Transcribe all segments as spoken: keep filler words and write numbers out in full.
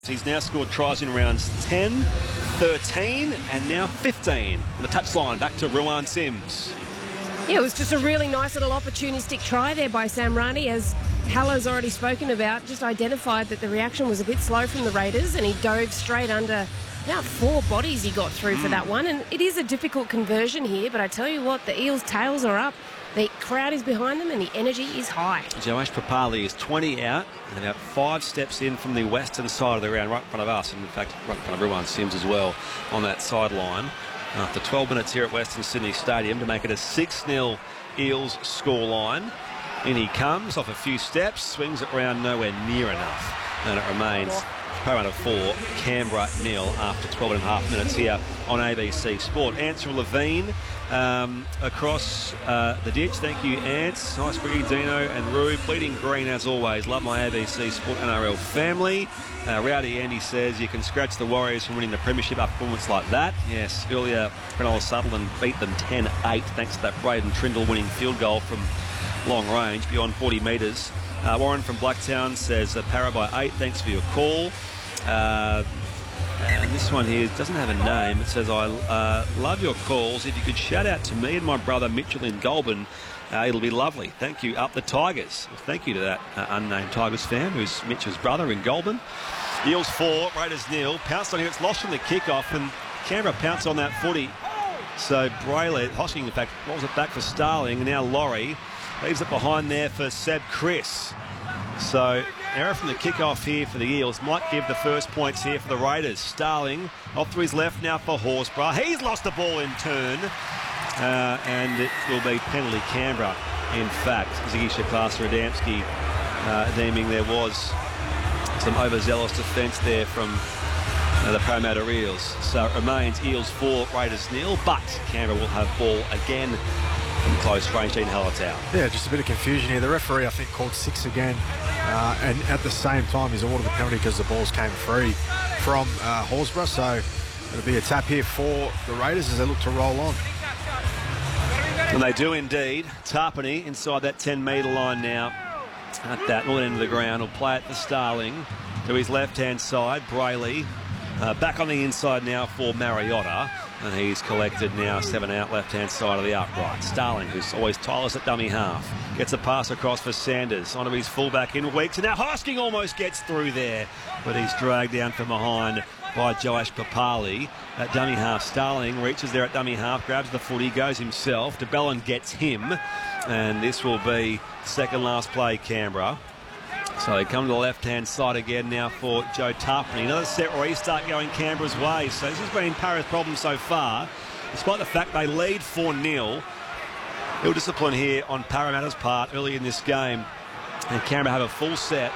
He's now scored tries in rounds ten, thirteen and now fifteen. The touchline back to Ruan Sims. Yeah, it was just a really nice little opportunistic try there by Sam Rani, as Haller's already spoken about, just identified that the reaction was a bit slow from the Raiders and he dove straight under. About four bodies he got through for that one, and it is a difficult conversion here, but I tell you what, the Eels' tails are up. The crowd is behind them and the energy is high. Joash Papali is twenty out and about five steps in from the western side of the ground, right in front of us, and in fact right in front of Ruan Sims as well on that sideline. After twelve minutes here at Western Sydney Stadium to make it a six nil Eels scoreline. In he comes off a few steps, swings it round nowhere near enough, and it remains Parramatta four, Canberra nil after twelve and a half minutes here on A B C Sport. Answer Levine um, across uh, the ditch. Thank you, Ants. Nice Briggy, Dino and Rue. Bleeding green as always. Love my A B C Sport N R L family. Uh, Rowdy Andy says you can scratch the Warriors from winning the premiership after performance like that. Yes, earlier Cronulla Sutherland beat them ten eight thanks to that Braden Trindle winning field goal from long range beyond forty metres. Uh, Warren from Blacktown says uh, Para by eight. Thanks for your call. Uh, and this one here doesn't have a name. It says, I uh, love your calls. If you could shout out to me and my brother Mitchell in Goulburn, uh, it'll be lovely. Thank you. Up the Tigers. Well, thank you to that uh, unnamed Tigers fan who's Mitchell's brother in Goulburn. Eels four, Raiders nil. Pounced on here. It's lost from the kickoff, and Canberra pounced on that footy. So Brayley, Hosking in fact, rolls it back for Starling, and now Laurie leaves it behind there for Seb Chris. So error from the kickoff here for the Eels might give the first points here for the Raiders. Starling off to his left now for Horsburgh. He's lost the ball in turn, uh, and it will be penalty Canberra. In fact, Ziggy Shaklas-Radamski uh, deeming there was some overzealous defence there from uh, the Parramatta Eels. So it remains Eels four, Raiders nil, but Canberra will have ball again from close range. Dean Hallertau. Yeah, just a bit of confusion here. The referee, I think, called six again. Uh, and at the same time, he's awarded the penalty because the balls came free from uh, Horsburgh. So it'll be a tap here for the Raiders as they look to roll on. And they do indeed. Tarpany inside that ten metre line now at that northern end of the ground. Will play it for Starling to his left-hand side. Brayley uh, back on the inside now for Mariota. And he's collected now seven out left-hand side of the upright. Starling, who's always tireless at dummy half, gets a pass across for Sanders onto his fullback in Weeks. And now Hosking almost gets through there, but he's dragged down from behind by Joash Papali at dummy half. Starling reaches there at dummy half, grabs the footy, goes himself. DeBellin gets him, and this will be second last play Canberra. So they come to the left-hand side again now for Joe Tarpany. Another set restart going Canberra's way. So this has been Para's problem so far, despite the fact they lead four nil. Ill discipline here on Parramatta's part early in this game. And Canberra have a full set.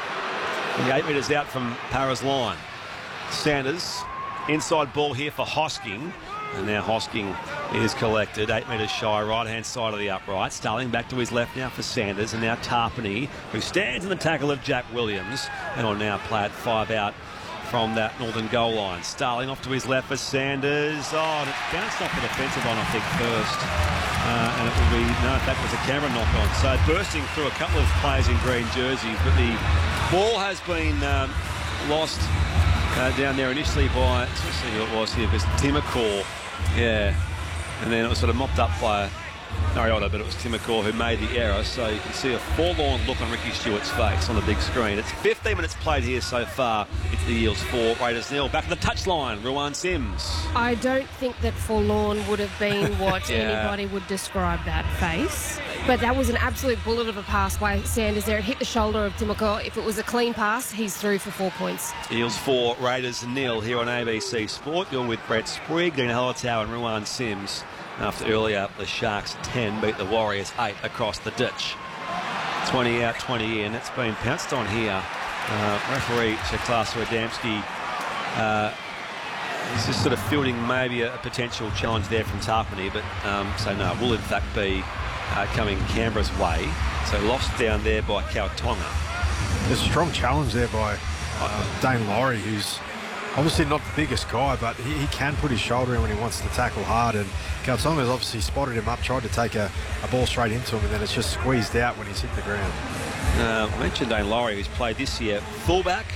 And eight metres out from Para's line. Sanders, inside ball here for Hosking. And now Hosking is collected, eight metres shy, right-hand side of the upright. Starling back to his left now for Sanders, and now Tarpany, who stands in the tackle of Jack Williams, and will now play it five out from that northern goal line. Starling off to his left for Sanders. Oh, and it bounced off the defensive line, I think, first. Uh, and it will be, no, in fact, it was a camera knock-on. So bursting through a couple of players in green jerseys, but the ball has been um, lost uh, down there initially by, let's see who it was here, because Timacor. Yeah, and then it was sort of mopped up by Mariota, but it was Timacor who made the error. So you can see a forlorn look on Ricky Stewart's face on the big screen. It's fifteen minutes played here so far. It's the Eels four, Raiders nil. Back to the touchline, Ruan Sims. I don't think that forlorn would have been what yeah. anybody would describe that face. But that was an absolute bullet of a pass by Sanders there. It hit the shoulder of Timacor. If it was a clean pass, he's through for four points. Eels four, Raiders nil here on A B C Sport. You're with Brett Sprigg, Dean Hallertau and Ruan Sims. After earlier, the Sharks ten beat the Warriors eight across the ditch. twenty out, twenty in. It's been pounced on here. Uh, referee Shaklas-Radamski uh, is just sort of fielding maybe a, a potential challenge there from Tarpany, but um, so no, it will in fact be uh, coming Canberra's way. So lost down there by Kautonga. There's a strong challenge there by uh, Dane Laurie, who's obviously not the biggest guy, but he, he can put his shoulder in when he wants to tackle hard. And Kautonga's obviously spotted him up, tried to take a, a ball straight into him, and then it's just squeezed out when he's hit the ground. Uh, I mentioned Dane Laurie, who's played this year fullback,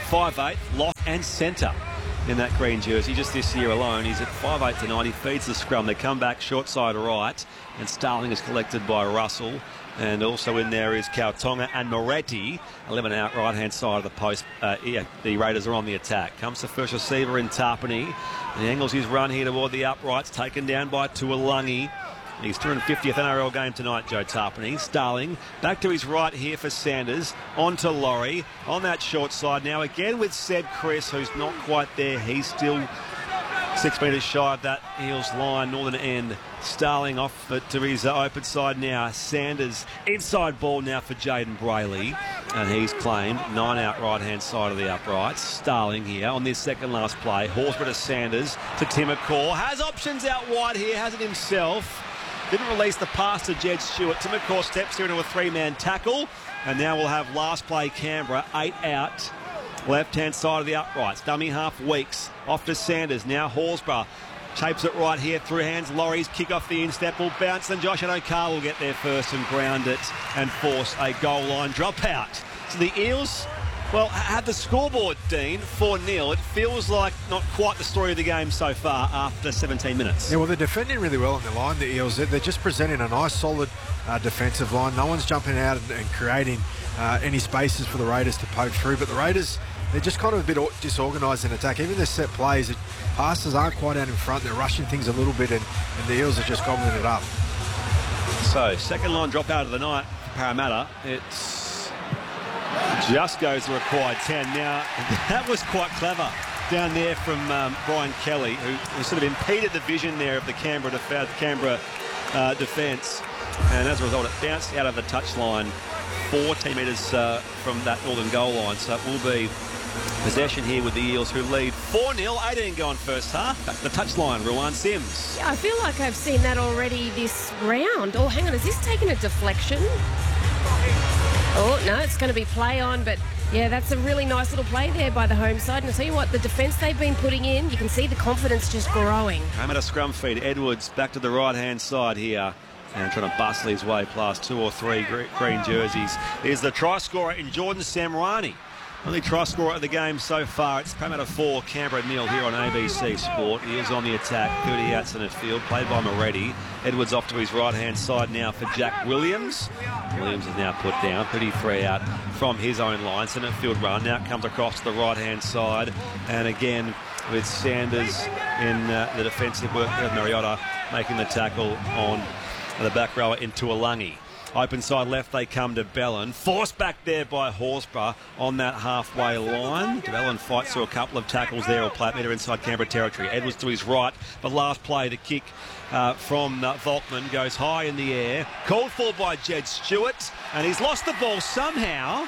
five eight, lock and centre in that green jersey. Just this year alone, he's at five eight to nine. He feeds the scrum. They come back short side right, and Starling is collected by Russell. And also in there is Kautonga and Moretti. eleven out right hand side of the post. Uh, yeah, the Raiders are on the attack. Comes the first receiver in Tarpany. And he angles his run here toward the uprights, taken down by Tuolungi. His two hundred fiftieth N R L game tonight, Joe Tarpany. Starling back to his right here for Sanders. On to Laurie. On that short side now again with Seb Chris, who's not quite there. He's still six metres shy of that Eels line, northern end. Starling off to his uh, open side now. Sanders inside ball now for Jaden Brayley. And he's claimed nine out right hand side of the uprights. Starling here on this second last play. Horsburgh to Sanders to Timacor. Has options out wide here, has it himself. Didn't release the pass to Jed Stewart. Timacor steps here into a three-man tackle. And now we'll have last play Canberra, eight out. Left-hand side of the uprights. Dummy half Weeks. Off to Sanders. Now Horsburgh shapes it right here through hands. Laurie's kick off the instep will bounce. And Josh Adokar will get there first and ground it and force a goal line dropout. So the Eels, well, have the scoreboard, Dean, four nil. It feels like not quite the story of the game so far after seventeen minutes. Yeah, well, they're defending really well on the line, the Eels. They're, they're just presenting a nice, solid uh, defensive line. No one's jumping out and, and creating uh, any spaces for the Raiders to poke through. But the Raiders, they're just kind of a bit disorganised in attack. Even their set plays, the passes aren't quite out in front. They're rushing things a little bit, and, and the Eels are just gobbling it up. So, second line drop out of the night for Parramatta. It's just goes the required ten. Now, that was quite clever down there from um, Brian Kelly, who, who sort of impeded the vision there of the Canberra, def Canberra uh, defence. And as a result, it bounced out of the touchline fourteen metres uh, from that northern goal line. So it will be possession here with the Eels, who lead four nil, eighteen gone first half. Back to the touchline, Ruan Sims. Yeah, I feel like I've seen that already this round. Oh, hang on, is this taking a deflection? Oh, no, it's going to be play on, but yeah, that's a really nice little play there by the home side. And I'll tell you what, the defence they've been putting in, you can see the confidence just growing. Parramatta scrum feed. Edwards back to the right-hand side here and trying to bustle his way past two or three green jerseys. Here's the try scorer in Jordan Samrani. Only try scorer of the game so far. It's Parramatta four, Canberra nil here on A B C Sport. Eels on the attack, thirty out centre field, played by Moretti. Edwards off to his right-hand side now for Jack Williams. Williams is now put down, thirty-three out from his own line. Centre field run now comes across to the right-hand side. And again, with Sanders in uh, the defensive work of Mariota making the tackle on the back rower in Tuolungi. Open side left, they come to Bellin. Forced back there by Horsburgh on that halfway line. Bellin fights through a couple of tackles there, or play it meter inside Canberra territory. Edwards to his right, but last play, the kick uh, from uh, Volkman goes high in the air. Called for by Jed Stewart, and he's lost the ball somehow.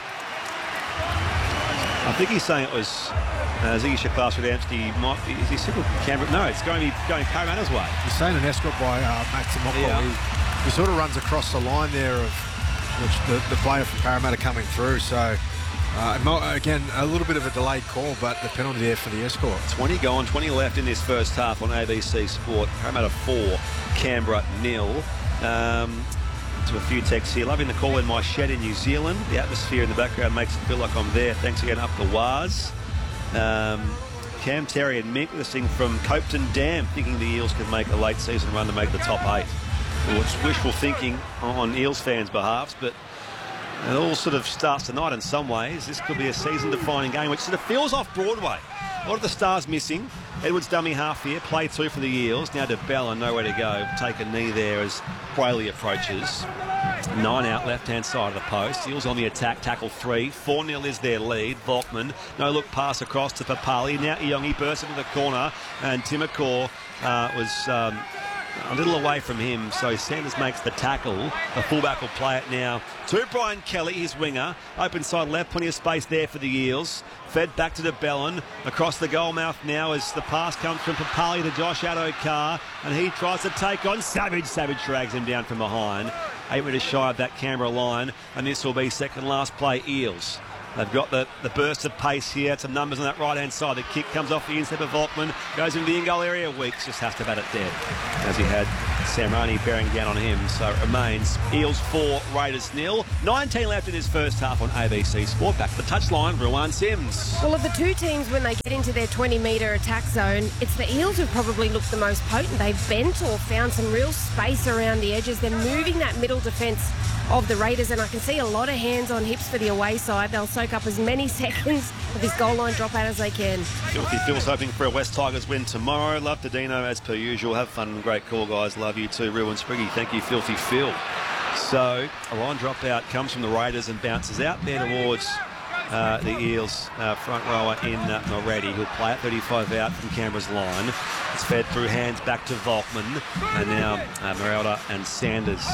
I think he's saying it was uh, Ziggy Shaklas-Radamski. Might be, is he simple Canberra? No, it's going to be going Parramatta's way. He's saying an escort by uh, Max Timoko. Yeah. He sort of runs across the line there of which the, the player from Parramatta coming through. So, uh, again, a little bit of a delayed call, but the penalty there for the escort. twenty gone, twenty left in this first half on A B C Sport. Parramatta four, Canberra nil. Um, to a few texts here. Loving the call in my shed in New Zealand. The atmosphere in the background makes it feel like I'm there. Thanks again up the Waz. Um, Cam Terry and Mick listening from Copeton Dam, thinking the Eels could make a late season run to make the top eight. Well, it's wishful thinking on Eels fans' behalf, but it all sort of starts tonight in some ways. This could be a season-defining game, which sort of feels off Broadway. A lot of the stars missing. Edwards dummy half here, play through for the Eels. Now to Bellin, nowhere to go. Take a knee there as Brayley approaches. Nine out, left-hand side of the post. Eels on the attack, tackle three. four nil is their lead. Volkman, no-look pass across to Papali. Now Iongi bursts into the corner, and Timacor uh, was... Um, a little away from him, so Sanders makes the tackle. The fullback will play it now to Brian Kelly, his winger. Open side left, plenty of space there for the Eels. Fed back to DeBellin. Across the goal mouth now as the pass comes from Papali to Josh Adokar, and he tries to take on Savage. Savage drags him down from behind. Eight metres shy of that Canberra line, and this will be second last play, Eels. They've got the, the burst of pace here. Some numbers on that right-hand side. The kick comes off the instep of Volkman. Goes into the in-goal area. Weeks just has to bat it dead, as he had Samrani bearing down on him, so it remains Eels four, Raiders nil. nineteen left in his first half on A B C Sport. Back to the touchline, Ruan Sims. Well, of the two teams, when they get into their twenty metre attack zone, it's the Eels who probably look the most potent. They've bent or found some real space around the edges. They're moving that middle defence of the Raiders, and I can see a lot of hands on hips for the away side. They'll soak up as many seconds of this goal line dropout as they can. Filthy Phil's hoping for a West Tigers win tomorrow. Love to Dino as per usual. Have fun and great call, guys. Love you too, Ruan Spriggy. Thank you, Filthy Phil. So a line dropout comes from the Raiders and bounces out there towards uh, the Eels uh, front rower in uh, Moretti, who'll play it thirty-five out from Canberra's line. It's fed through hands back to Volkman, and now uh, Merelda and Sanders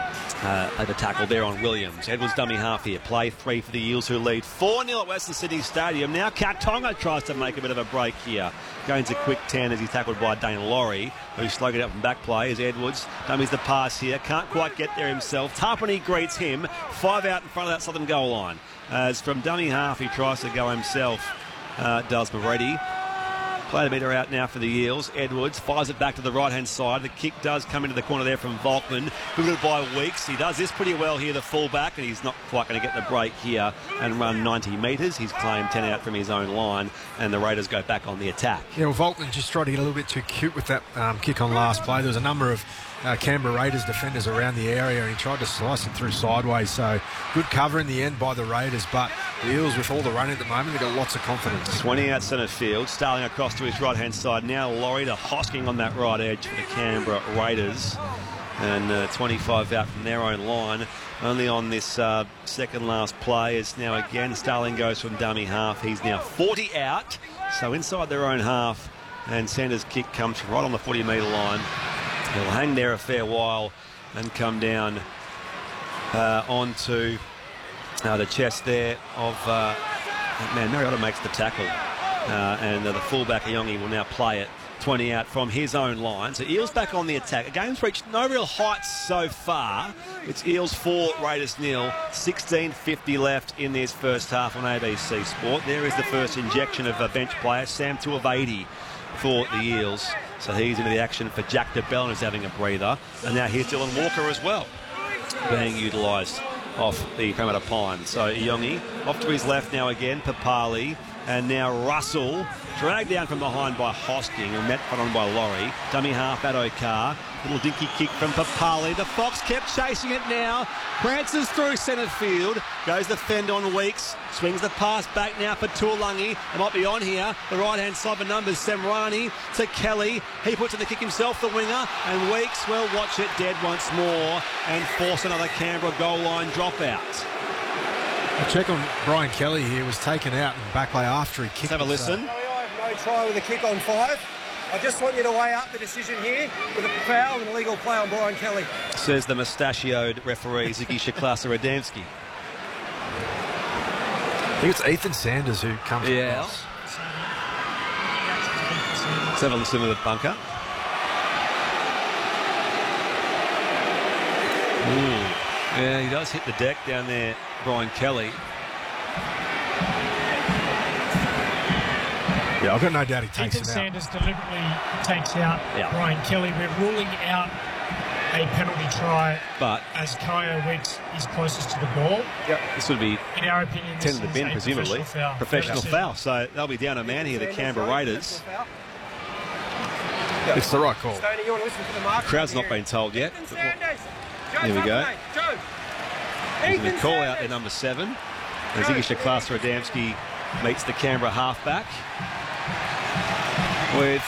Uh, at the tackle there on Williams. Edwards dummy half here. Play three for the Eels, who lead four nil at Western Sydney Stadium. Now Katonga tries to make a bit of a break here. Gains a quick ten as he's tackled by Dane Laurie, who's slugged it up from back play as Edwards dummies the pass here. Can't quite get there himself. Tapani greets him. Five out in front of that southern goal line. As from dummy half, he tries to go himself. Uh, does Moretti. Play the meter out now for the Eels. Edwards fires it back to the right-hand side. The kick does come into the corner there from Volkman. Good by Weeks. He does this pretty well here, the fullback, and he's not quite going to get the break here and run ninety metres. He's claimed ten out from his own line, and the Raiders go back on the attack. Yeah, well, Volkman just tried to get a little bit too cute with that um, kick on last play. There was a number of uh, Canberra Raiders defenders around the area, and he tried to slice it through sideways. So good cover in the end by the Raiders, but the Eels, with all the running at the moment, they've got lots of confidence. twenty out centre field. Starling across to his right-hand side. Now Laurie to Hosking on that right edge for the Canberra Raiders. And uh, twenty-five out from their own line. Only on this uh, second last play is now again Starling goes from dummy half. He's now forty out. So inside their own half. And Sanders' kick comes right on the forty metre line. He'll hang there a fair while and come down uh, onto uh, the chest there of... Uh, man, Mariota makes the tackle. Uh, and uh, the fullback, Iongi, will now play it. twenty out from his own line. So Eels back on the attack. The game's reached no real heights so far. It's Eels four, Raiders nil. sixteen fifty left in this first half on A B C Sport. There is the first injection of a bench player, Sam Tuivasa for the Eels. So he's into the action for Jack DeBellin, who's having a breather. And now here's Dylan Walker as well, being utilised off the Parramatta Pines. So Iongi off to his left now again, Papali. And now Russell, dragged down from behind by Hosking and met front on by Laurie. Dummy half at Okar. Little dinky kick from Papali. The Fox kept chasing it now. Prances through centre field. Goes the fend on Weeks. Swings the pass back now for Tuolangi. It might be on here. The right-hand side for numbers. Semrani to Kelly. He puts in the kick himself, the winger. And Weeks will watch it dead once more and force another Canberra goal line dropout. A check on Brian Kelly here, was taken out in back play after he kicked. Let's have a listen. I have no try with a kick on five. I just want you to weigh up the decision here with a foul and illegal play on Brian Kelly. Says the mustachioed referee, Ziggy Shaklasa-Radamski. I think it's Ethan Sanders who comes Yeah. across. Let's have a listen to the bunker. Ooh. Yeah, he does hit the deck down there, Brian Kelly. Yeah, I've got no doubt he takes Ethan it out. Sanders deliberately takes out Yeah. Brian Kelly. We're ruling out a penalty try But as Kyo Weeks is closest to the ball. this would be In our opinion, this ten to the is bin, a presumably. professional foul. Professional Yeah. foul. So they'll be down a man here, the Canberra Raiders. It's the right call. Stoney, you want to listen to the mark? Crowd's not been told yet. Ethan Sanders. Joe, Here we go. Tuffley. Joe. There's a Ethan call out there, Sanders. number seven. As Ziggy Shaklasa-Radamski meets the Canberra halfback. With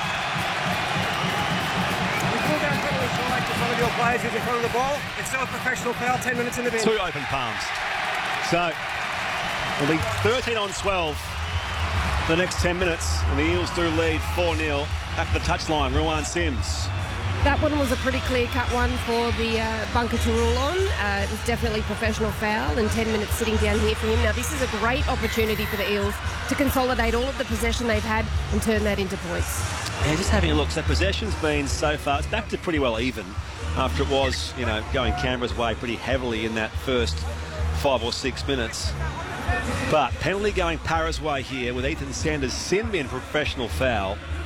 We called out penalty try to one of your players who's in front of the ball. It's still a professional foul, ten minutes in the bin. two open palms. So it'll be thirteen on twelve for the next ten minutes. And the Eels do lead four nil. Back to the touchline, Ruan Sims. That one was a pretty clear-cut one for the uh, bunker to rule on. Uh, it was definitely professional foul and ten minutes sitting down here for him. Now, this is a great opportunity for the Eels to consolidate all of the possession they've had and turn that into points. Yeah, just having a look. So possession's been so far, it's back to pretty well even after it was, you know, going Canberra's way pretty heavily in that first five or six minutes. But penalty going Para's way here with Ethan Sanders sin bin for a professional foul.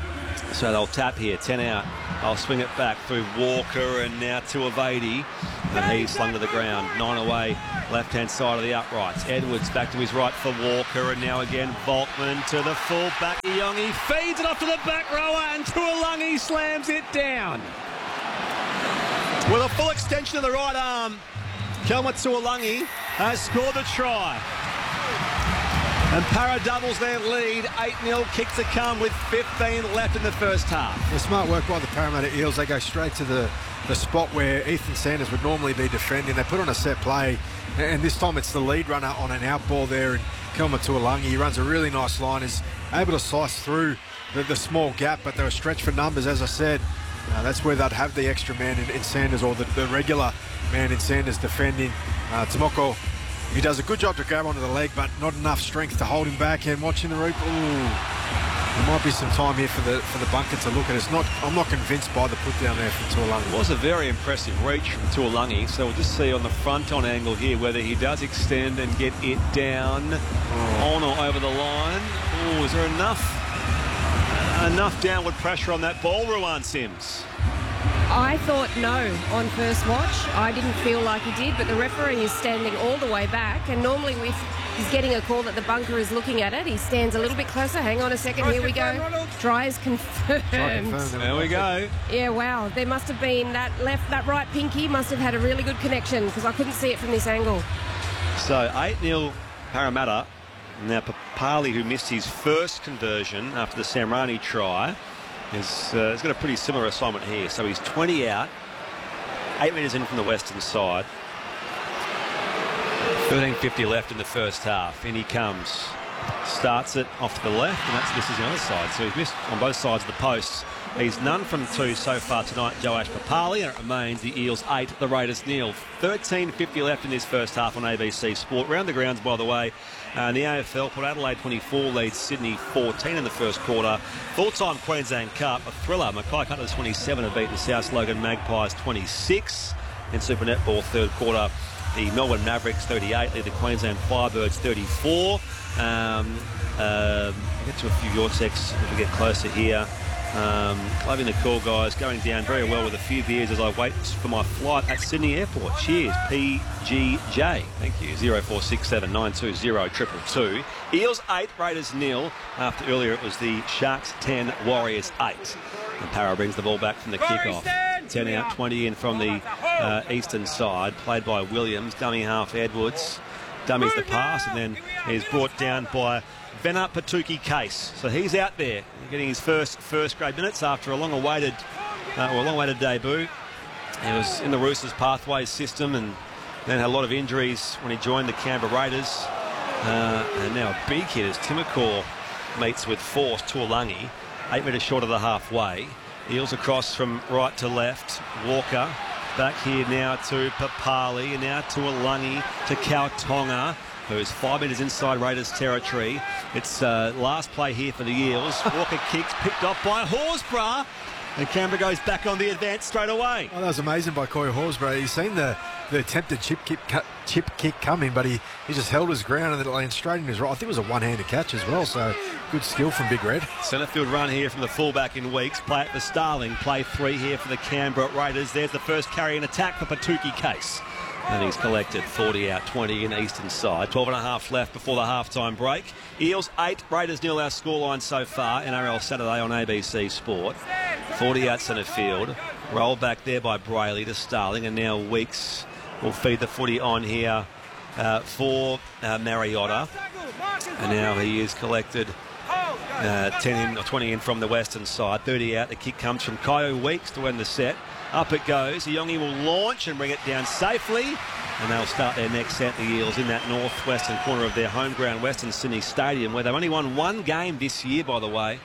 So they'll tap here, ten out. I'll swing it back through Walker and now to Avadi. And he's slung to the ground. Nine away, left-hand side of the uprights. Edwards back to his right for Walker, and now again Volkman to the full back. Iongi feeds it off to the back rower, and Tuolungi slams it down. With a full extension of the right arm, Kelma Tuolungi has scored the try. And Para doubles their lead, eight nil, kick to come with fifteen left in the first half. The smart work by the Parramatta Eels. They go straight to the, the spot where Ethan Sanders would normally be defending. They put on a set play, and this time it's the lead runner on an out ball there, and Kelma Tuolungi, he runs a really nice line, is able to slice through the, the small gap, but they were stretched for numbers, as I said. Uh, that's where they'd have the extra man in, in Sanders, or the, the regular man in Sanders defending. Uh, Tomoko, he does a good job to grab onto the leg, but not enough strength to hold him back. And watching the replay, there might be some time here for the for the bunker to look at. It's not. I'm not convinced by the put down there from Tuolungi. It was a very impressive reach from Tuolungi. So we'll just see on the front on angle here whether he does extend and get it down oh. on or over the line. Oh, is there enough enough downward pressure on that ball, Ruan Sims? I thought no on first watch. I didn't feel like he did, but the referee is standing all the way back, and normally if he's getting a call that the bunker is looking at it, he stands a little bit closer. Hang on a second, here we go. Try is confirmed. There we go. Yeah, wow. There must have been that left, that right pinky must have had a really good connection, because I couldn't see it from this angle. So eight nil Parramatta. Now Papali, who missed his first conversion after the Samrani try, He's, uh, he's got a pretty similar assignment here. So he's twenty out, eight metres in from the western side. thirteen fifty left in the first half. In he comes. Starts it off to the left, and that's this is the other side. So he's missed on both sides of the posts. He's none from two so far tonight, Joash Papali, and it remains the Eels eight, the Raiders nil. thirteen fifty left in this first half on A B C Sport. Round the grounds, by the way. Uh, the A F L, Port Adelaide twenty-four leads Sydney fourteen in the first quarter. Full-time Queensland Cup, a thriller. Mackay Cutters twenty-seven have beaten South Logan Magpies twenty-six. In Super Netball, third quarter, the Melbourne Mavericks thirty-eight lead the Queensland Firebirds thirty-four. Um, uh, we'll get to a few Vortex as we get closer here. Um, loving the call, guys. Going down very well with a few beers as I wait for my flight at Sydney Airport. Cheers, P G J. Thank you. zero four six seven nine two zero two two two. Eels eight, Raiders nil. After earlier it was the Sharks ten, Warriors eight. And Para brings the ball back from the kickoff. ten out, twenty in from the uh, eastern side. Played by Williams. Dummy half Edwards. Dummies the pass, and then he's brought down by Vena Patuki Case. So he's out there getting his first first grade minutes after a long-awaited uh, well, long-awaited debut. He was in the Roosters pathways system and then had a lot of injuries when he joined the Canberra Raiders. Uh, and now a big hit as Timokor meets with force Tuolungi, eight metres short of the halfway. Eels across from right to left. Walker back here now to Papali, and now to Tuolungi to Kautonga, who's five metres inside Raiders territory. It's uh, last play here for the Eels. Walker kicks, picked off by Horsburgh, and Canberra goes back on the advance straight away. Oh, that was amazing by Corey Horsburgh. He's seen the, the attempted chip kick, chip kick coming, but he, he just held his ground and then it landed straight in his right. I think it was a one-handed catch as well, so good skill from Big Red. Centre field run here from the fullback in Weeks. Play it for Starling. Play three here for the Canberra Raiders. There's the first carry and attack for Patuki Case. And he's collected forty out, twenty in eastern side. twelve and a half left before the half-time break. Eels eight, Raiders nil our scoreline so far. N R L Saturday on A B C Sport. forty out centre field. Roll back there by Brayley to Starling, and now Weeks will feed the footy on here uh, for uh, Mariota. And now he is collected uh, ten in, or twenty in from the western side. thirty out. The kick comes from Kyo Weeks to end the set. Up it goes. Iongi will launch and bring it down safely. And they'll start their next set, the Eels, in that northwestern corner of their home ground, Western Sydney Stadium, where they've only won one game this year, by the way.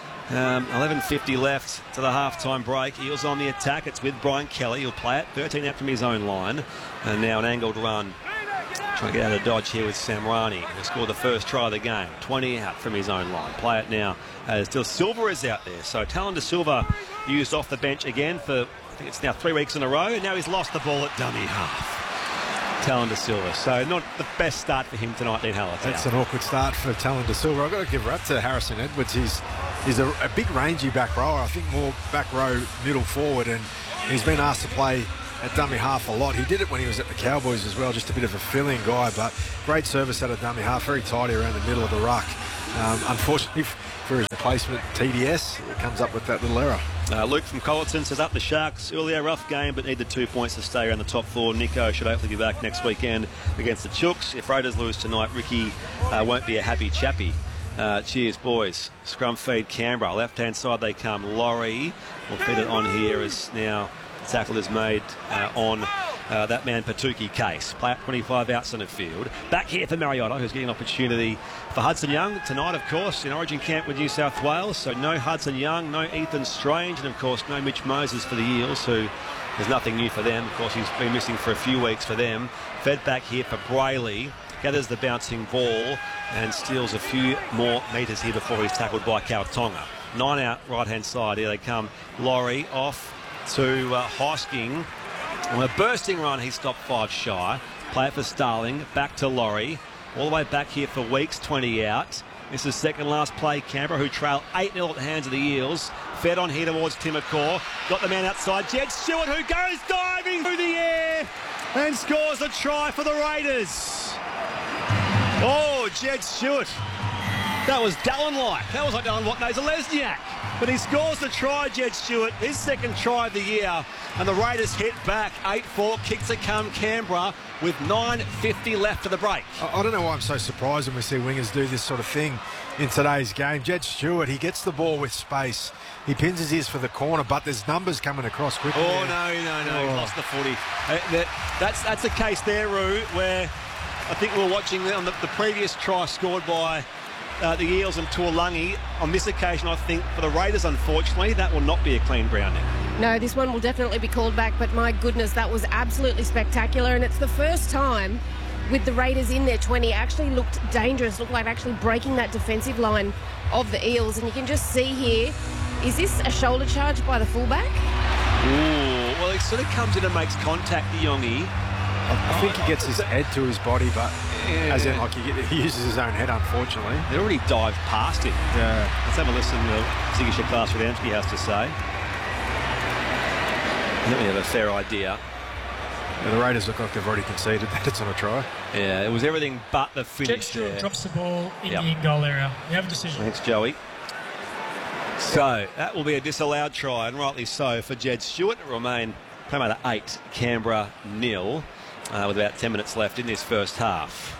Um, eleven fifty left to the half-time break. Eels on the attack. It's with Brian Kelly. He'll play it. thirteen out from his own line. And now an angled run. Trying to get out of dodge here with Samrani, who scored the first try of the game. twenty out from his own line. Play it now as De Silva is out there. So Talon De Silva used off the bench again for, I think it's now three weeks in a row. And now he's lost the ball at dummy half. Talon De Silva. So not the best start for him tonight, Dean Hallertau. That's an awkward start for Talon De Silva. I've got to give her up to Harrison Edwards. He's He's a, a big rangy back rower. I think more back row middle forward, and he's been asked to play at dummy half a lot. He did it when he was at the Cowboys as well, just a bit of a filling guy, but great service out of dummy half, very tidy around the middle of the ruck. Um, unfortunately for his replacement, T D S, he comes up with that little error. Uh, Luke from Colleton says up the Sharks earlier, rough game, but need the two points to stay around the top four. Nico should hopefully be back next weekend against the Chooks. If Raiders lose tonight, Ricky uh, won't be a happy chappy. Uh, cheers, boys. Scrum feed Canberra. Left-hand side they come. Laurie will feed it on here as now tackle is made uh, on uh, that man Patuki case. Play at twenty-five out centre field. Back here for Mariota, who's getting an opportunity for Hudson Young tonight, of course, in Origin camp with New South Wales. So no Hudson Young, no Ethan Strange, and of course no Mitch Moses for the Eels, who there's nothing new for them. Of course, he's been missing for a few weeks for them. Fed back here for Brayley. Gathers the bouncing ball and steals a few more metres here before he's tackled by Kautonga. Nine out right-hand side. Here they come. Laurie off to uh, Hosking. On a bursting run, he stopped five shy. Play it for Starling. Back to Laurie. All the way back here for Weeks, twenty out. This is second last play. Canberra, who trail eight nil at the hands of the Eels. Fed on here towards Timacor. Got the man outside. Jed Stewart, who goes diving through the air and scores a try for the Raiders. Oh, Jed Stewart. That was Dallin-like. That was like Dallin Watt knows a Lesniak. But he scores the try, Jed Stewart, his second try of the year. And the Raiders hit back eight four. Kicks to come Canberra with nine fifty left for the break. I, I don't know why I'm so surprised when we see wingers do this sort of thing in today's game. Jed Stewart, he gets the ball with space. He pins his ears for the corner, but there's numbers coming across quickly. Oh, no, no, no. Oh. He lost the footy. Uh, that, that's, that's a case there, Roo, where I think we were watching on the, the previous try scored by uh, the Eels and Tuolungi. On this occasion, I think, for the Raiders, unfortunately, that will not be a clean grounding. No, this one will definitely be called back, but my goodness, that was absolutely spectacular, and it's the first time with the Raiders in their twenty actually looked dangerous, looked like actually breaking that defensive line of the Eels, and you can just see here, is this a shoulder charge by the fullback? Ooh, well, he sort of comes in and makes contact, the Yongi. I think he gets his head to his body, but yeah. as in, like, he, he uses his own head, unfortunately. They already dived past him. Yeah. Let's have a listen to what Ziggy Shaklas-Radamski has to say. I think we have a fair idea. Yeah, the Raiders look like they've already conceded that it's on a try. Yeah, it was everything but the finish. Jed Stewart there. drops the ball in Yep. the in-goal area. We have a decision. Thanks, Joey. So, that will be a disallowed try, and rightly so, for Jed Stewart. It will remain Parramatta eight, Canberra nil, uh, with about ten minutes left in this first half.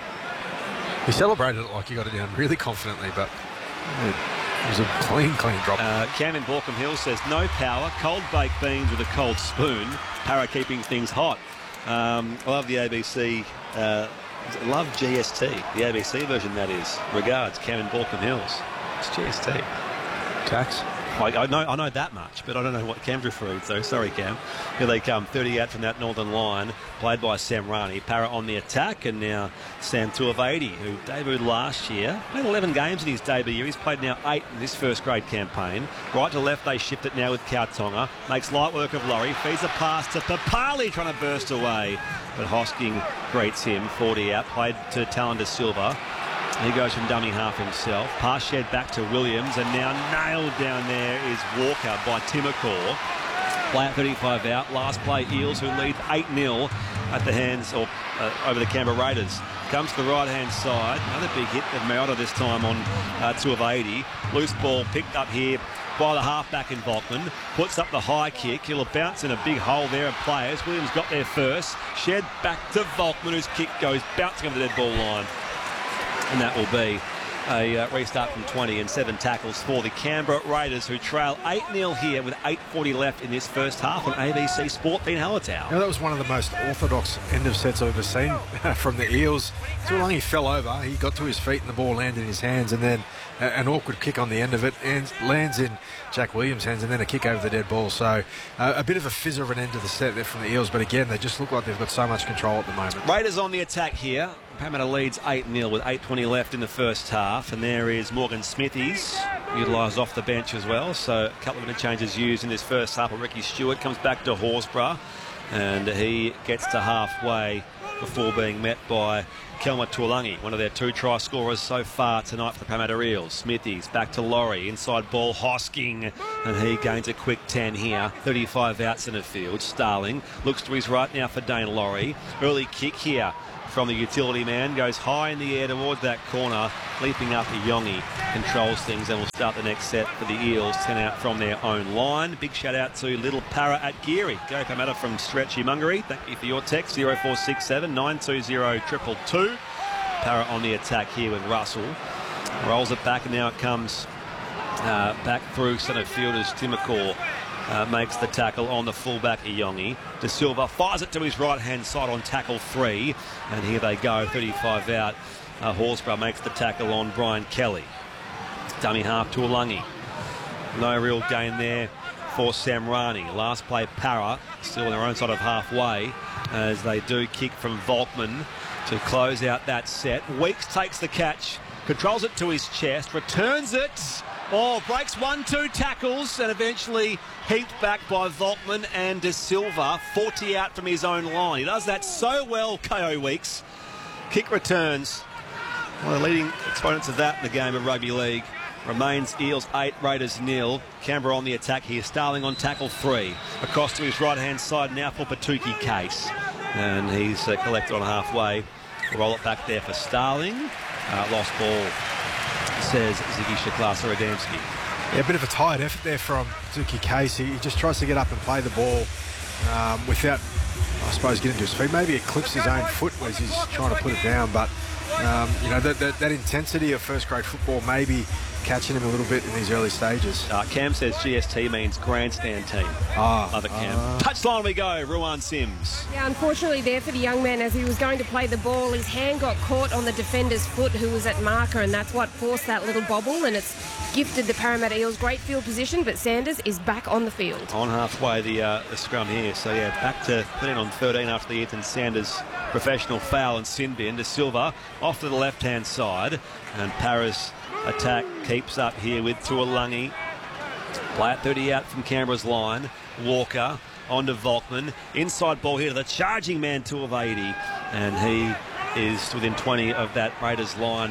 He celebrated it like he got it down really confidently, but it was a clean, clean drop. Uh, Cam in Borkham Hill says, no power, cold baked beans with a cold spoon, Para keeping things hot. Um, I love the A B C, uh, love G S T, the A B C version that is. Regards, Cam in Borkham Hills. It's G S T. Tax. I, I know I know that much, but I don't know what Cam's referring to. Sorry, Cam. Here they come, thirty out from that northern line, played by Sam Rani. Para on the attack, and now Sam Tuavadi, who debuted last year. Played eleven games in his debut year. He's played now eight in this first grade campaign. Right to left, they shift it now with Kautonga. Makes light work of Laurie. Feeds a pass to Papali, trying to burst away. But Hosking greets him, forty out. Played to Talon Silva. He goes from dummy half himself. Pass shed back to Williams, and now nailed down there is Walker by Timacor. Play at thirty-five out. Last play, Eels, who lead eight nil at the hands, or uh, over the Canberra Raiders. Comes to the right-hand side. Another big hit of Mariota this time on uh, two of eighty. Loose ball picked up here by the halfback in Volkman. Puts up the high kick. He'll bounce in a big hole there of players. Williams got there first. Shed back to Volkman, whose kick goes bouncing over the dead ball line. And that will be a uh, restart from twenty and seven tackles for the Canberra Raiders, who trail eight nil here with eight forty left in this first half on A B C Sport being Hallertau. Now, that was one of the most orthodox end of sets I've ever seen from the Eels. Tuolungi fell over, he got to his feet and the ball landed in his hands, and then an awkward kick on the end of it and lands in Jack Williams' hands, and then a kick over the dead ball. So uh, a bit of a fizzer of an end to the set there from the Eels, but again, they just look like they've got so much control at the moment. Raiders on the attack here. Parramatta leads eight nil with eight twenty left in the first half, and there is Morgan Smithies, utilised off the bench as well, so a couple of interchanges used in this first half. Ricky Stewart comes back to Horsburgh, and he gets to halfway before being met by Kelma Tuolangi, one of their two try scorers so far tonight for the Parramatta Eels. Smithies back to Laurie, inside ball Hosking, and he gains a quick ten here. thirty-five out centre field. Starling looks to his right now for Dane Laurie. Early kick here from the utility man, goes high in the air towards that corner. Leaping up, Yongi controls things and will start the next set for the Eels. ten out from their own line. Big shout out to Little Para at Geary. Go Parramatta from Stretchy Mungary. Thank you for your text, zero four six seven nine two zero two two two. Para on the attack here with Russell. Rolls it back, and now it comes uh, back through centre field as Timokor Uh, makes the tackle on the fullback Iyongi. De Silva fires it to his right-hand side on tackle three. And here they go, thirty-five out. Uh, Horsburgh makes the tackle on Brian Kelly. Dummy half to Tuolangi. No real gain there for Samrani. Last play, Para, still on their own side of halfway, as they do kick from Volkman to close out that set. Weeks takes the catch, controls it to his chest, returns it. Oh, breaks one, two tackles, and eventually heaped back by Volkman and De Silva. forty out from his own line. He does that so well, K O Weeks. Kick returns. One of the leading exponents of that in the game of rugby league. Remains Eels eight, Raiders nil. Canberra on the attack here. Starling on tackle three. Across to his right-hand side now for Patuki Case. And he's uh, collected on halfway. Roll it back there for Starling. Uh, lost ball, says Ziggy Shaklasa Adamski. Yeah, a bit of a tired effort there from Patuki Case. He, he just tries to get up and play the ball um, without, I suppose, getting to his feet. Maybe he clips his own foot as he's trying to put it down, but um, you know, that, that, that intensity of first-grade football maybe catching him a little bit in these early stages. Uh, Cam says G S T means grandstand team. Ah, Love it, Cam. Uh, Touchline we go, Ruan Sims. Yeah, unfortunately there for the young man, as he was going to play the ball, his hand got caught on the defender's foot who was at marker, and that's what forced that little bobble, and it's gifted the Parramatta Eels great field position, but Sanders is back on the field. On halfway the, uh, the scrum here, so yeah, back to thirteen on thirteen after the Ethan Sanders professional foul and sin bin. De Silva off to the left-hand side, and Paris attack keeps up here with Tuolangi. Play at thirty out from Canberra's line. Walker onto Volkman. Inside ball here to the charging man, Tuivasa, and he is within twenty of that Raiders line.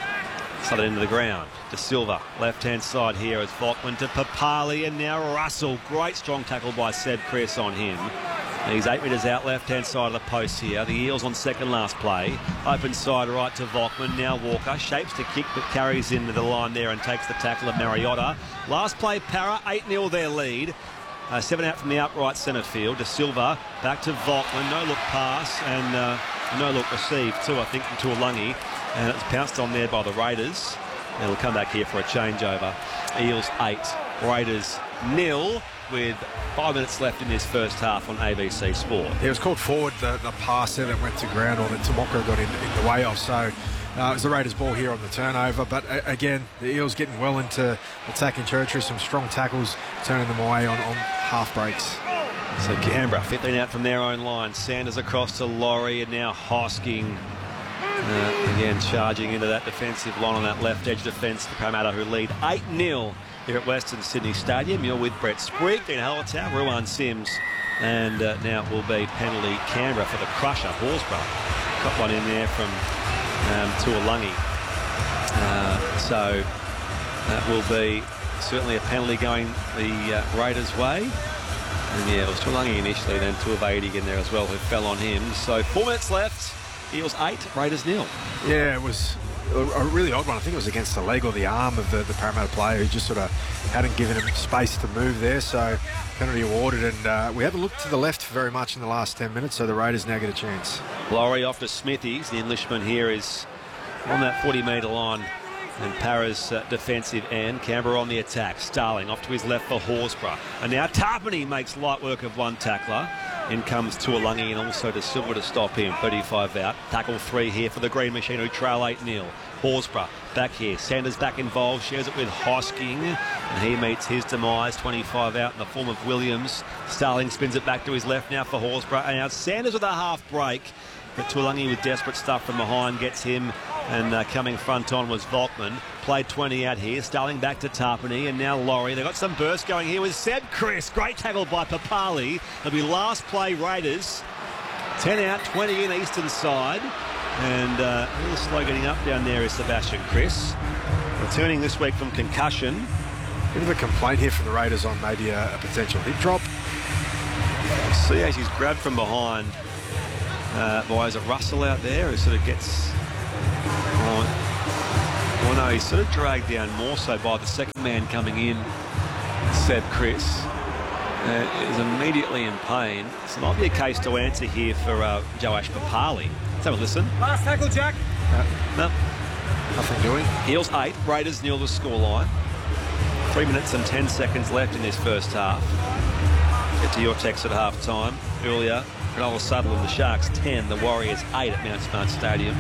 Slid into the ground. De Silva, left-hand side here as Volkman to Papali, and now Russell. Great strong tackle by Seb Chris on him. He's eight metres out, left-hand side of the post here. The Eels on second last play. Open side right to Volkman. Now Walker shapes the kick but carries into the line there and takes the tackle of Mariota. Last play, Para, eight nil their lead. Uh, seven out from the outright centre field. De Silva back to Volkman. No look pass and uh, no look received too, I think, from Tuolangi. And it's pounced on there by the Raiders. It'll come back here for a changeover. Eels eight, Raiders nil, with five minutes left in this first half on A B C Sport. He was called forward, the, the pass there that went to ground on it. Tomoko got in, in the way of, so uh, it was the Raiders' ball here on the turnover. But uh, again, the Eels getting well into attacking territory, some strong tackles, turning them away on, on half breaks. So Canberra, fifteen out from their own line. Sanders across to Laurie, and now Hosking. Uh, again, charging into that defensive line on that left edge defence for Parramatta, who lead eight nil here at Western Sydney Stadium. You're with Brett Sprigg, Dean Hallertau, Ruan Sims, and uh, now it will be penalty Canberra for the crusher. Horsburgh got one in there from um, Tuolangi. Uh, so that will be certainly a penalty going the uh, Raiders' way. And yeah, it was Tuolangi initially, then Tuivasa in there as well, who fell on him. So four minutes left. Eels eight, Raiders nil. Yeah, it was a, a really odd one. I think it was against the leg or the arm of the, the Parramatta player who just sort of hadn't given him space to move there. So penalty awarded, and uh, we haven't looked to the left very much in the last ten minutes, so the Raiders now get a chance. Laurie off to Smithies. The Englishman here is on that forty metre line, and Para's uh, defensive end. Canberra on the attack. Starling off to his left for Horsburgh. And now Tarpany makes light work of one tackler. In comes Tuolangi and also De Silva to stop him. thirty-five out. Tackle three here for the Green Machine, who trail eight nil. Horsburgh back here. Sanders back involved. Shares it with Hosking. And he meets his demise. twenty-five out in the form of Williams. Starling spins it back to his left now for Horsburgh. And now Sanders with a half break. But Tuolangi with desperate stuff from behind gets him. And uh, coming front on was Volkman. Played twenty out here. Starling back to Tarpany, and now Laurie. They've got some burst going here with Seb Chris. Great tackle by Papali. It'll be last play Raiders. ten out, twenty in eastern side. And uh, a little slow getting up down there is Sebastian Kris. Returning this week from concussion. Bit of a complaint here from the Raiders on maybe a, a potential hip drop. See as he's grabbed from behind uh, by is it Russell out there who sort of gets on. Well, no, he's sort of dragged down more so by the second man coming in, Seb Kris. Uh, is immediately in pain. So it might be a case to answer here for uh, Joash Papali. Let's have a listen. Last tackle, Jack. Uh, No. nothing doing. Heels eight. Raiders nil the scoreline. Three minutes and ten seconds left in this first half. Get to your text at half time. Earlier, Granola Sutherland, the Sharks ten, the Warriors eight at Mount Smart Stadium.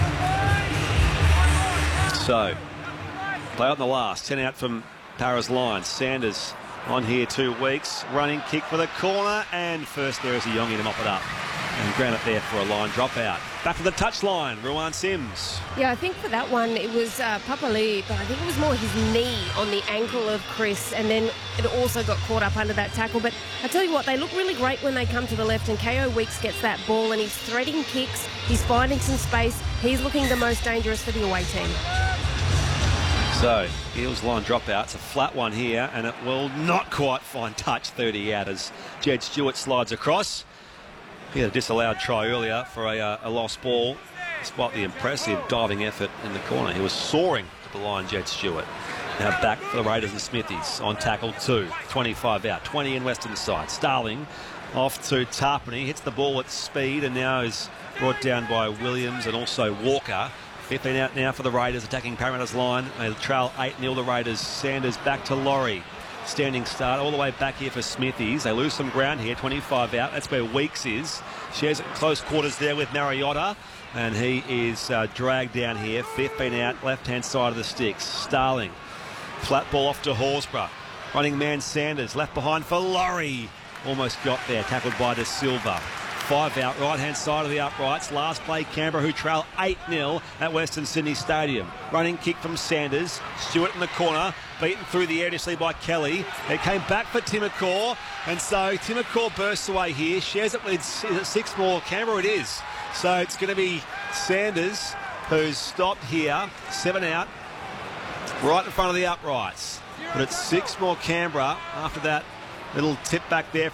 So, play on the last. ten out from Para's line. Sanders on here two weeks. Running kick for the corner. And first there is a Yongi to mop it up. And ground it there for a line dropout. Back to the touchline, Ruan Sims. Yeah, I think for that one it was uh, Papali, but I think it was more his knee on the ankle of Kris, and then it also got caught up under that tackle. But I tell you what, they look really great when they come to the left, and K O Weeks gets that ball and he's threading kicks, he's finding some space, he's looking the most dangerous for the away team. So, Eels line dropout. It's a flat one here, and it will not quite find touch thirty out as Jed Stewart slides across. He had a disallowed try earlier for a, uh, a lost ball, despite the impressive diving effort in the corner. He was soaring to the line, Jed Stewart. Now back for the Raiders and Smithies on tackle two. twenty-five out, twenty in western side. Starling off to Tarpany, hits the ball at speed and now is brought down by Williams and also Walker. fifteen out now for the Raiders, attacking Parramatta's line. They trail eight nil the Raiders. Sanders back to Laurie. Standing start all the way back here for Smithies. They lose some ground here, twenty-five out. That's where Weeks is. Shares it in close quarters there with Mariotta. And he is uh, dragged down here. fifteen out, left-hand side of the sticks. Starling. Flat ball off to Horsburgh. Running man Sanders, left behind for Laurie. Almost got there, tackled by De Silva. Five out, right-hand side of the uprights. Last play, Canberra, who trail eight nil at Western Sydney Stadium. Running kick from Sanders. Stewart in the corner, beaten through the air initially by Kelly. It came back for Timokor, and so Timokor bursts away here. Shares it with, is it six more? Canberra it is. So it's going to be Sanders who's stopped here. Seven out, right in front of the uprights. But it's six more Canberra after that little tip back there